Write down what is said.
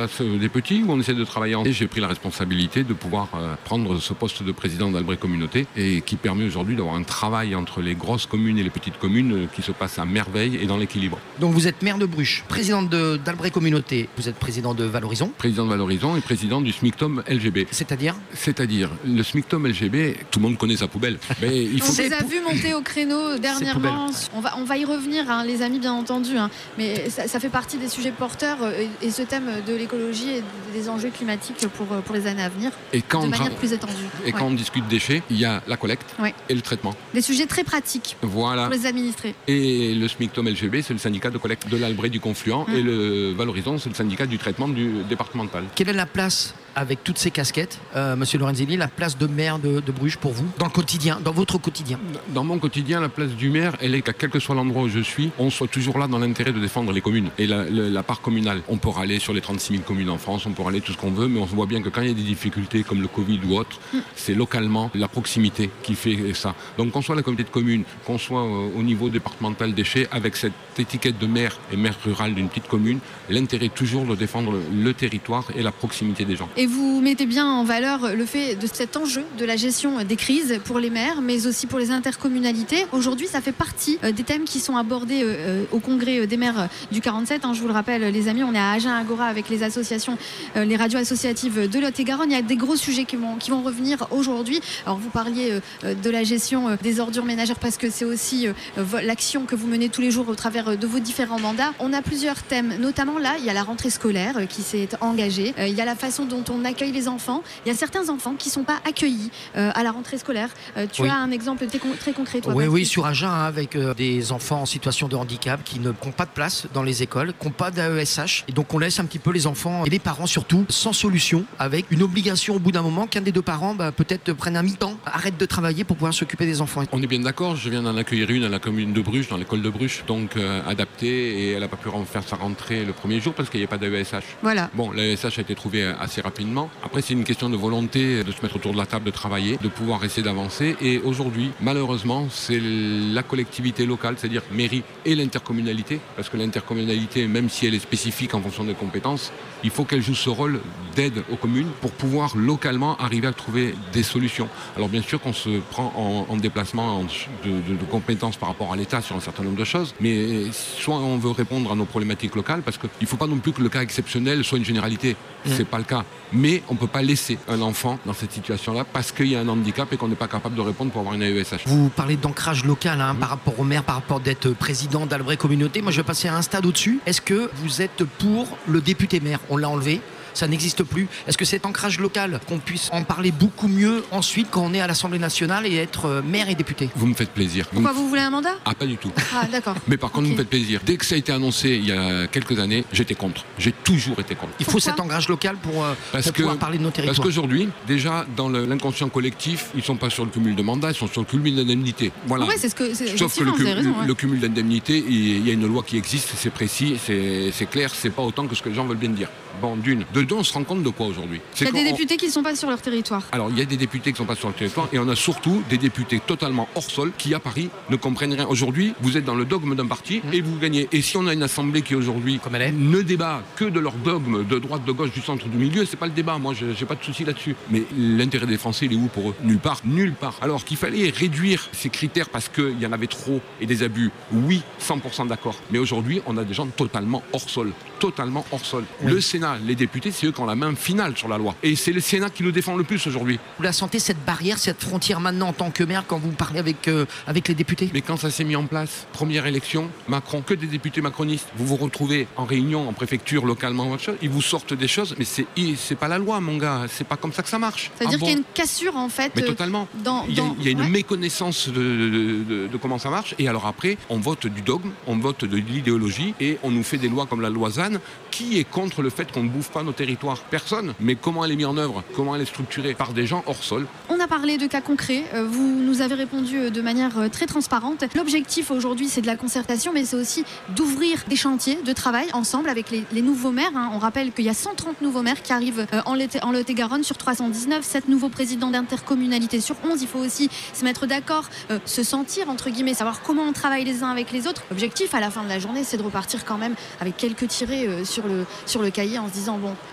place des petits où on essaie de travailler ensemble. Et j'ai pris la responsabilité de pouvoir prendre ce poste de président d'Albret Communauté et qui permet aujourd'hui d'avoir un travail entre les grosses communes et les petites communes qui se passe à merveille et dans l'équilibre. Donc vous êtes maire de Bruches, président d'Albret Communauté, vous êtes président de Valorizon. Président de Valorizon et président du SMICTOM LGB. C'est-à-dire le SMICTOM LGB, tout le monde connaît sa poubelle. Mais il faut... On vous a vu monter au créneau dernièrement. On va y revenir, hein, les amis, bien entendu. Hein, mais ça fait partie des sujets porteurs et ce thème de l'écologie et des enjeux climatiques pour les années à venir, de manière plus étendue. Et quand on discute déchets, il y a la collecte et le traitement. Des sujets très pratiques pour les administrés. Et le SMICTOM LGB, c'est le syndicat de collecte de l'Albret du Confluent et le Valorizon, c'est le syndicat du traitement du départemental. Quelle est la place, avec toutes ces casquettes, Monsieur Lorenzini, la place de maire de Bruches pour vous, dans le quotidien, dans votre quotidien? Dans mon quotidien, la place du maire, elle est qu'à quel que soit l'endroit où je suis, on soit toujours là dans l'intérêt de défendre les communes et la part communale. On peut râler sur les 36 000 communes en France, on peut râler tout ce qu'on veut, mais on voit bien que quand il y a des difficultés comme le Covid ou autre, c'est localement la proximité qui fait ça. Donc qu'on soit la communauté de communes, qu'on soit au niveau départemental déchets, avec cette étiquette de maire et maire rural d'une petite commune, l'intérêt est toujours de défendre le territoire et la proximité des gens. Et vous mettez bien en valeur le fait de cet enjeu de la gestion des crises pour les maires, mais aussi pour les intercommunalités. Aujourd'hui, ça fait partie des thèmes qui sont abordés au congrès des maires du 47. Hein, je vous le rappelle, les amis, on est à Agen-Agora avec les associations, les radios associatives de Lot-et-Garonne. Il y a des gros sujets qui vont revenir aujourd'hui. Alors, vous parliez de la gestion des ordures ménagères parce que c'est aussi l'action que vous menez tous les jours au travers de vos différents mandats. On a plusieurs thèmes, notamment là, il y a la rentrée scolaire qui s'est engagée. Il y a la façon dont on accueille les enfants. Il y a certains enfants qui ne sont pas accueillis à la rentrée scolaire. Tu as un exemple très concret, toi, Oui, sur Agen, avec des enfants en situation de handicap qui n'ont pas de place dans les écoles, qui n'ont pas d'AESH. Et donc on laisse un petit peu les enfants et les parents surtout sans solution, avec une obligation au bout d'un moment qu'un des deux parents peut-être prenne un mi-temps, arrête de travailler pour pouvoir s'occuper des enfants. On est bien d'accord, je viens d'en accueillir une à la commune de Bruches, dans l'école de Bruches, donc adaptée, et elle n'a pas pu faire sa rentrée le premier jour parce qu'il n'y a pas d'AESH. Voilà. Bon, l'AESH a été trouvé assez rapidement. Après, c'est une question de volonté de se mettre autour de la table, de travailler, de pouvoir essayer d'avancer. Et aujourd'hui, malheureusement, c'est la collectivité locale, c'est-à-dire mairie et l'intercommunalité, parce que l'intercommunalité, même si elle est spécifique en fonction des compétences, il faut qu'elle joue ce rôle d'aide aux communes pour pouvoir localement arriver à trouver des solutions. Alors bien sûr qu'on se prend en déplacement de compétences par rapport à l'État sur un certain nombre de choses, mais soit on veut répondre à nos problématiques locales, parce qu'il ne faut pas non plus que le cas exceptionnel soit une généralité. C'est pas le cas. Mais on ne peut pas laisser un enfant dans cette situation-là parce qu'il y a un handicap et qu'on n'est pas capable de répondre pour avoir une AESH. Vous parlez d'ancrage local par rapport au maire, par rapport d'être président d'Albret Communauté. Moi, je vais passer à un stade au-dessus. Est-ce que vous êtes pour le député maire? On l'a enlevé. Ça n'existe plus. Est-ce que cet ancrage local, qu'on puisse en parler beaucoup mieux ensuite quand on est à l'Assemblée nationale et être maire et député? Vous me faites plaisir. Pourquoi vous voulez un mandat? Ah, pas du tout. Ah, d'accord. Mais par contre, vous me faites plaisir. Dès que ça a été annoncé il y a quelques années, j'étais contre. J'ai toujours été contre. Il faut cet ancrage local pour pouvoir parler de nos territoires. Parce qu'aujourd'hui, déjà, dans l'inconscient collectif, ils ne sont pas sur le cumul de mandats, ils sont sur le cumul d'indemnités. Voilà. Ouais, Sauf que le cumul d'indemnités, il y a une loi qui existe, c'est précis, c'est clair, c'est pas autant que ce que les gens veulent bien dire. Bon, d'une. De deux, on se rend compte de quoi aujourd'hui? Il y a des députés qui ne sont pas sur leur territoire. Alors, il y a des députés qui ne sont pas sur le territoire et on a surtout des députés totalement hors sol qui, à Paris, ne comprennent rien. Aujourd'hui, vous êtes dans le dogme d'un parti et vous gagnez. Et si on a une assemblée qui, aujourd'hui, comme elle est, ne débat que de leur dogme de droite, de gauche, du centre, du milieu, c'est pas le débat. Moi, j'ai pas de souci là-dessus. Mais l'intérêt des Français, il est où pour eux? Nulle part. Nulle part. Alors qu'il fallait réduire ces critères parce qu'il y en avait trop et des abus. Oui, 100% d'accord. Mais aujourd'hui, on a des gens totalement hors sol. Totalement hors sol. Oui. Le Sénat, les députés, c'est eux qui ont la main finale sur la loi. Et c'est le Sénat qui le défend le plus aujourd'hui. Vous la sentez, cette barrière, cette frontière maintenant en tant que maire quand vous parlez avec les députés? Mais quand ça s'est mis en place, première élection, Macron, que des députés macronistes. Vous vous retrouvez en réunion, en préfecture, localement, ils vous sortent des choses, mais c'est pas la loi, mon gars. C'est pas comme ça que ça marche. Ça veut dire qu'il y a une cassure, en fait. Mais totalement. Il y a une méconnaissance de comment ça marche. Et alors après, on vote du dogme, on vote de l'idéologie et on nous fait des lois comme la loi ZAN. Qui est contre le fait qu'on ne bouffe pas nos territoires? Personne. Mais comment elle est mise en œuvre? Comment elle est structurée? Par des gens hors sol. On a parlé de cas concrets. Vous nous avez répondu de manière très transparente. L'objectif aujourd'hui, c'est de la concertation, mais c'est aussi d'ouvrir des chantiers de travail ensemble avec les nouveaux maires. On rappelle qu'il y a 130 nouveaux maires qui arrivent en Lot-et-Garonne sur 319, 7 nouveaux présidents d'intercommunalité sur 11. Il faut aussi se mettre d'accord, se sentir, entre guillemets, savoir comment on travaille les uns avec les autres. L'objectif, à la fin de la journée, c'est de repartir quand même avec quelques tirés sur le cahier en se disant, bon,